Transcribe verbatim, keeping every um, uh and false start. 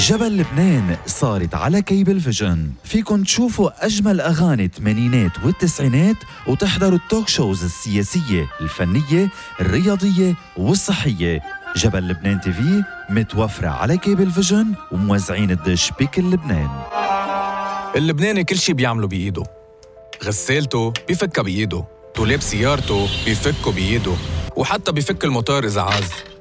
جبل لبنان صارت على كيبل فيجن. فيكن تشوفوا أجمل أغاني الثمانينات والتسعينات وتحضروا التوك شوز السياسية، الفنية، الرياضية والصحية. جبل لبنان تي في متوفرة على كيبل فيجن وموزعين الدش بكل لبنان. اللبناني كل شي بيعمله بإيده، غسالته بيفكها بإيده، دولاب سيارته بيفكه بإيده، وحتى بيفك الموتور إذا عاز.